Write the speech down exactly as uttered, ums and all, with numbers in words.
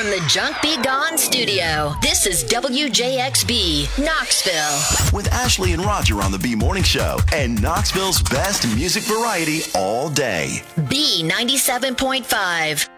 from the Junk Be Gone studio, this is W J X B, Knoxville. With Ashley and Roger on the B Morning Show and Knoxville's best music variety all day. B ninety-seven point five.